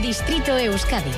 Distrito Euskadi.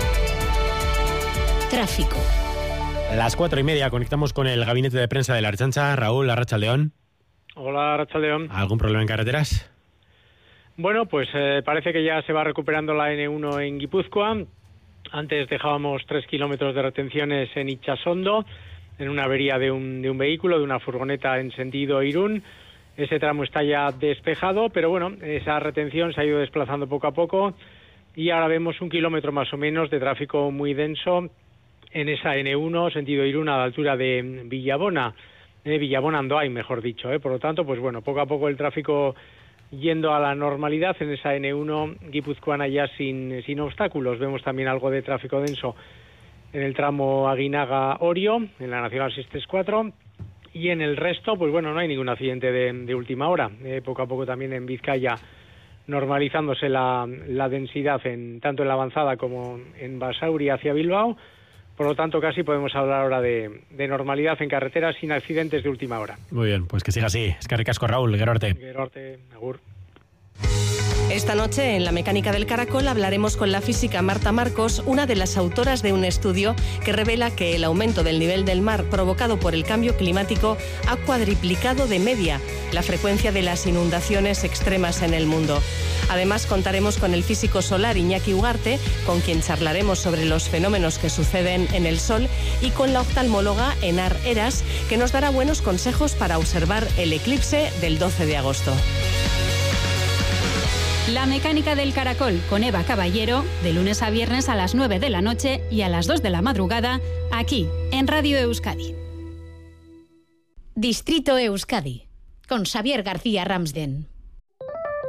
Tráfico. A las 4:30 conectamos con el gabinete de prensa de la Ertzaintza. Raúl, Arratsaldeon. Hola, Arratsaldeon. ¿Algún problema en carreteras? Bueno, pues parece que ya se va recuperando la N1 en Guipúzcoa. Antes dejábamos 3 kilómetros de retenciones en Itxasondo, en una avería de un vehículo, de una furgoneta en sentido Irún. Ese tramo está ya despejado, pero bueno, esa retención se ha ido desplazando poco a poco y ahora vemos 1 kilómetro más o menos de tráfico muy denso en esa N1, sentido Irún, a la altura de Villabona, Villabona-Andoain, mejor dicho. Por lo tanto, pues bueno, poco a poco el tráfico yendo a la normalidad en esa N1 guipuzcoana ya sin obstáculos. Vemos también algo de tráfico denso en el tramo Aguinaga-Orio, en la Nacional 634, y en el resto, pues bueno, no hay ningún accidente de última hora. Poco a poco también en Vizcaya normalizándose la densidad tanto en la avanzada como en Basauri hacia Bilbao. Por lo tanto, casi podemos hablar ahora de normalidad en carreteras sin accidentes de última hora. Muy bien, pues que siga así. Eskerrik asko, Raúl. Gero arte. Gero arte, agur. Esta noche en La Mecánica del Caracol hablaremos con la física Marta Marcos, una de las autoras de un estudio que revela que el aumento del nivel del mar provocado por el cambio climático ha cuadriplicado de media la frecuencia de las inundaciones extremas en el mundo. Además, contaremos con el físico solar Iñaki Ugarte, con quien charlaremos sobre los fenómenos que suceden en el Sol, y con la oftalmóloga Enar Eras, que nos dará buenos consejos para observar el eclipse del 12 de agosto. La Mecánica del Caracol con Eva Caballero, de lunes a viernes a las 9 de la noche y a las 2 de la madrugada, aquí en Radio Euskadi. Distrito Euskadi, con Xavier García Ramsden.